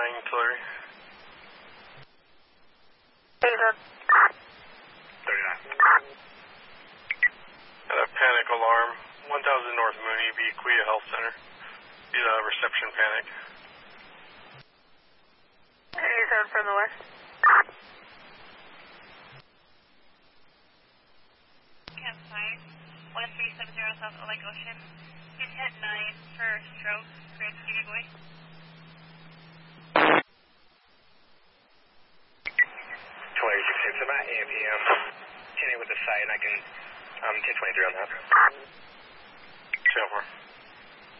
Hillary. 39. Got a panic alarm. 1000 North Mooney, Bequia Health Center. Be a reception panic. 87 from the west. Campsite, 1370 South Lake Ocean. Hit 9 for stroke, Grand Gateway. 26, about AM. 10 with the site, and I can hit 23 on that. Channel 4.